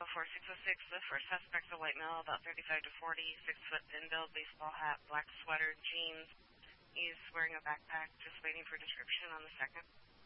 4606, the first suspect's a white male, about 35 to 40, 6-foot, thin-build, baseball hat, black sweater, jeans. He's wearing a backpack, just waiting for description on the second.